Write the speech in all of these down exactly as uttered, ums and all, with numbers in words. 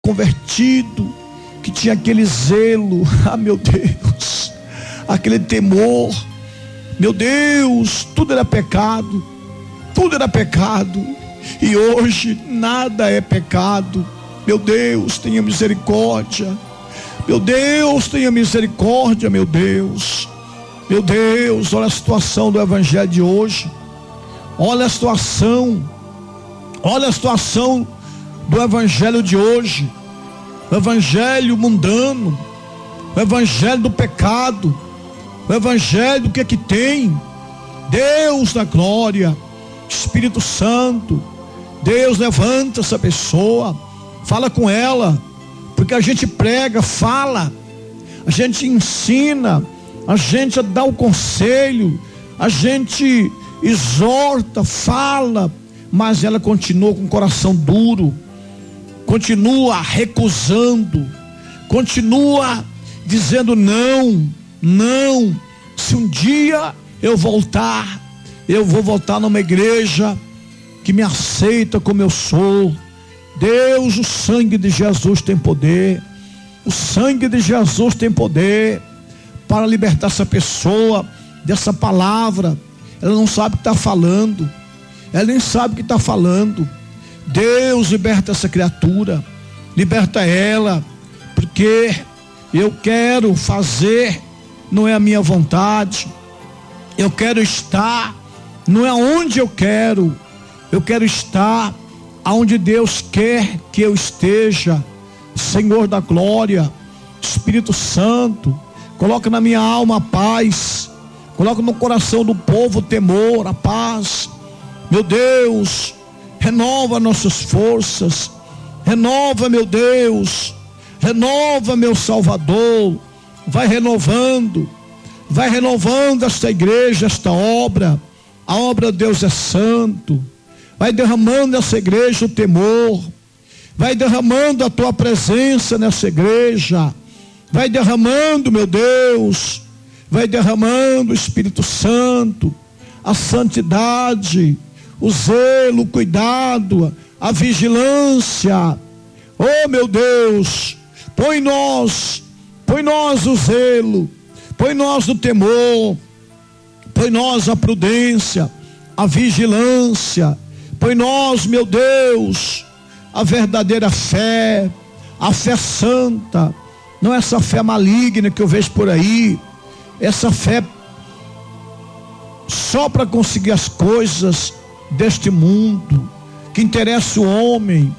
convertido, que tinha aquele zelo, ah meu Deus, aquele temor, meu Deus, tudo era pecado, tudo era pecado, e hoje nada é pecado. Meu Deus, tenha misericórdia, meu Deus, tenha misericórdia, meu Deus, meu Deus, olha a situação do evangelho de hoje, olha a situação, olha a situação do evangelho de hoje, o evangelho mundano, o evangelho do pecado, o evangelho do que é que tem. Deus da glória, Espírito Santo, Deus levanta essa pessoa, fala com ela, porque a gente prega, fala, a gente ensina, a gente dá o conselho, a gente exorta, fala, mas ela continua com o coração duro, continua recusando, continua dizendo não, não. Se um dia eu voltar, eu vou voltar numa igreja que me aceita como eu sou. Deus, o sangue de Jesus tem poder, o sangue de Jesus tem poder para libertar essa pessoa dessa palavra. Ela não sabe o que está falando, ela nem sabe o que está falando. Deus, liberta essa criatura, liberta ela, porque eu quero fazer, não é a minha vontade, eu quero estar, não é onde eu quero, eu quero estar aonde Deus quer que eu esteja. Senhor da glória, Espírito Santo, coloca na minha alma a paz, coloca no coração do povo o temor, a paz. Meu Deus, renova nossas forças, renova, meu Deus, renova, meu Salvador, vai renovando, vai renovando esta igreja, esta obra, a obra de Deus é santo, vai derramando nessa igreja o temor, vai derramando a tua presença nessa igreja, vai derramando, meu Deus, vai derramando o Espírito Santo, a santidade, o zelo, o cuidado, a vigilância. Oh meu Deus, põe nós, põe nós o zelo, põe nós o temor, põe nós a prudência, a vigilância, põe nós, meu Deus, a verdadeira fé, a fé santa, não essa fé maligna que eu vejo por aí, essa fé só para conseguir as coisas deste mundo, que interessa o homem,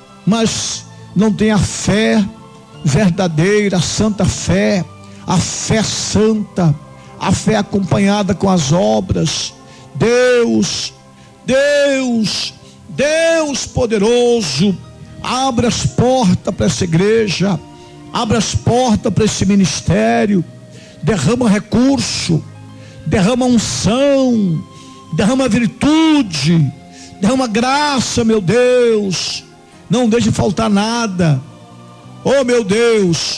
mas não tem a fé verdadeira, a santa fé, a fé santa, a fé acompanhada com as obras. Deus, Deus, Deus poderoso, abre as portas para essa igreja, abre as portas para esse ministério, derrama recurso, derrama unção, derrama virtude, derrama graça, meu Deus, não deixe faltar nada. Oh meu Deus,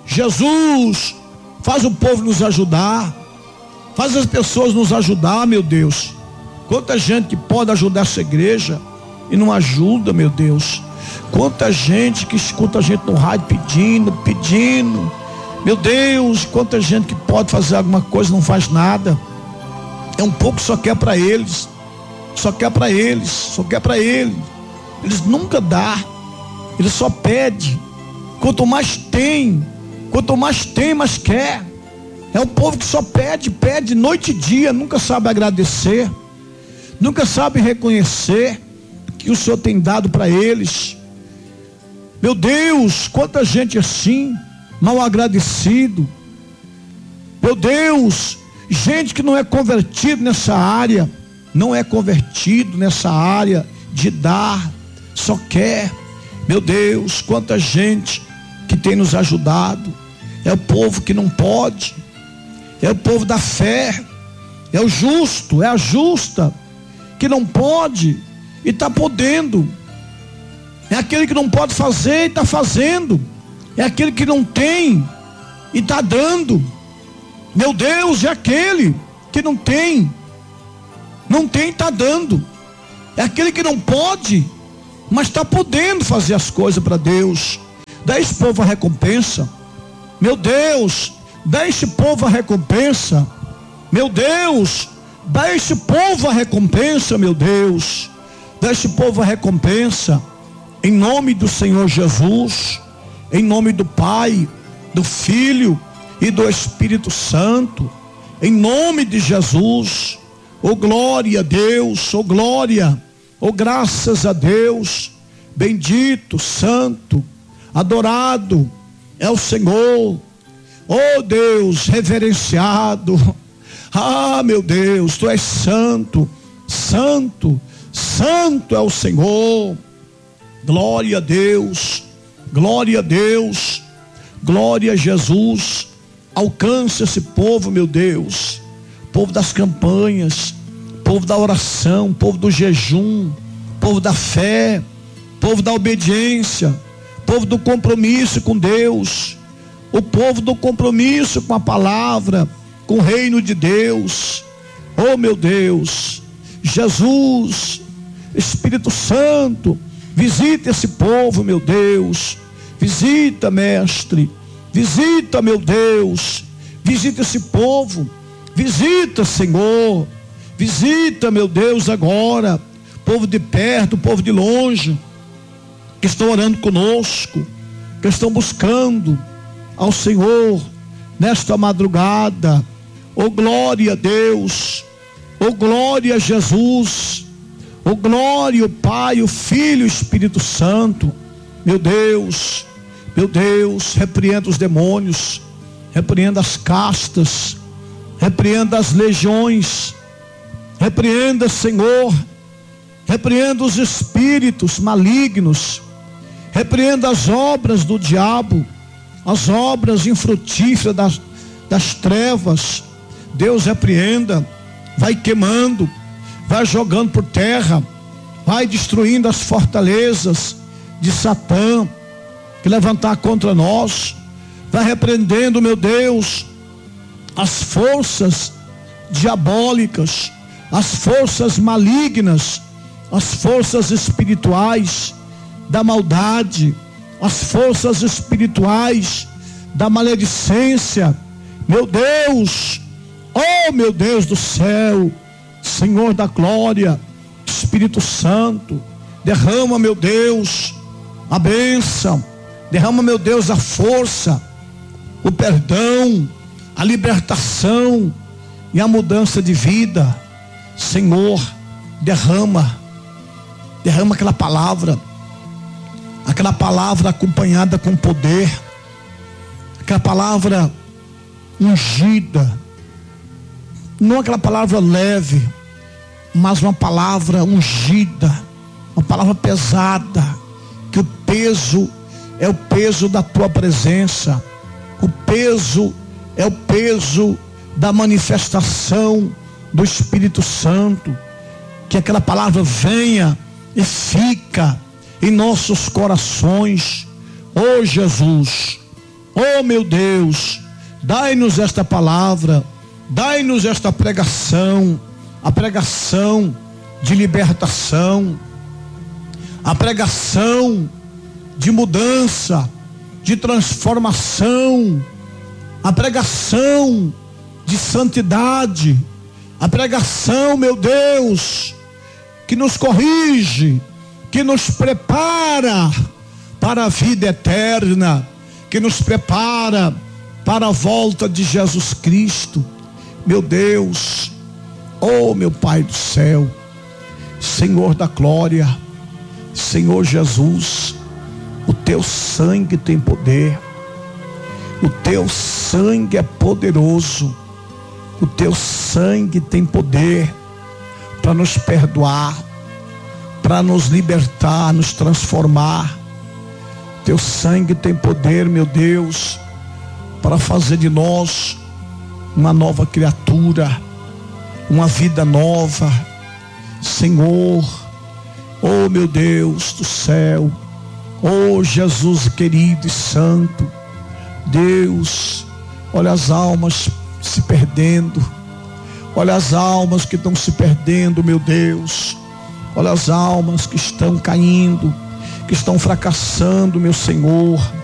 Jesus, faz o povo nos ajudar, faz as pessoas nos ajudar, meu Deus. Quanta gente que pode ajudar essa igreja e não ajuda, meu Deus. Quanta gente que escuta a gente no rádio pedindo, pedindo, meu Deus, quanta gente que pode fazer alguma coisa e não faz nada. É um pouco, só quer para eles, só quer para eles, só quer para eles. Eles nunca dão, eles só pedem. Quanto mais tem, quanto mais tem, mais quer. É um povo que só pede, pede noite e dia, nunca sabe agradecer, nunca sabe reconhecer que o Senhor tem dado para eles. Meu Deus, quanta gente assim, mal agradecido. Meu Deus, gente que não é convertido nessa área, não é convertido nessa área de dar, só quer. Meu Deus, quanta gente que tem nos ajudado. É o povo que não pode, é o povo da fé, é o justo, é a justa, que não pode e está podendo. É aquele que não pode fazer e está fazendo. É aquele que não tem e está dando. Meu Deus, é aquele que não tem, não tem e está dando. É aquele que não pode, mas está podendo fazer as coisas para Deus. dá esse povo a recompensa. Meu Deus, dá esse povo a recompensa. Meu Deus, dá esse povo a recompensa, meu Deus. Dá esse povo a recompensa. Em nome do Senhor Jesus, em nome do Pai, do Filho e do Espírito Santo, em nome de Jesus. Oh glória a Deus, oh glória, oh graças a Deus. Bendito, santo, adorado é o Senhor. Oh Deus, reverenciado. Ah, meu Deus, tu és santo, santo, santo é o Senhor. Glória a Deus, glória a Deus, glória a Jesus. Alcança esse povo, meu Deus, povo das campanhas, povo da oração, povo do jejum, povo da fé, povo da obediência, povo do compromisso com Deus, o povo do compromisso com a palavra, com o reino de Deus. Oh meu Deus, Jesus, Espírito Santo, visita esse povo, meu Deus. Visita, mestre. Visita, meu Deus. Visita esse povo. Visita, Senhor. Visita, meu Deus, agora. Povo de perto, povo de longe, que estão orando conosco, que estão buscando ao Senhor nesta madrugada. Oh glória a Deus. Oh glória a Jesus. Oh glória, o Pai, o Filho e o Espírito Santo. Meu Deus, meu Deus, repreenda os demônios, repreenda as castas, repreenda as legiões, repreenda, Senhor, repreenda os espíritos malignos, repreenda as obras do diabo, as obras infrutíferas das, das trevas. Deus repreenda, vai queimando, vai jogando por terra, vai destruindo as fortalezas de Satã que levantar contra nós, vai repreendendo, meu Deus, as forças diabólicas, as forças malignas, as forças espirituais da maldade, as forças espirituais da maledicência. Meu Deus, oh meu Deus do céu, Senhor da glória, Espírito Santo, derrama, meu Deus, a bênção, derrama, meu Deus, a força, o perdão, a libertação e a mudança de vida. Senhor, derrama, derrama aquela palavra, aquela palavra acompanhada com poder, aquela palavra ungida, não aquela palavra leve, mas uma palavra ungida, uma palavra pesada, que o peso é o peso da tua presença, o peso é o peso da manifestação do Espírito Santo. Que aquela palavra venha e fica em nossos corações. Oh Jesus, oh meu Deus, dai-nos esta palavra, dai-nos esta pregação, a pregação de libertação, a pregação de mudança, de transformação, a pregação de santidade, a pregação, meu Deus, que nos corrige, que nos prepara para a vida eterna, que nos prepara para a volta de Jesus Cristo. Meu Deus, oh meu Pai do céu, Senhor da glória, Senhor Jesus, o teu sangue tem poder, o teu sangue é poderoso, o teu sangue tem poder para nos perdoar, para nos libertar, nos transformar. Teu sangue tem poder, meu Deus, para fazer de nós uma nova criatura, uma vida nova. Senhor, oh meu Deus do céu, oh Jesus querido e santo, Deus, olha as almas se perdendo, olha as almas que estão se perdendo, meu Deus, olha as almas que estão caindo, que estão fracassando, meu Senhor.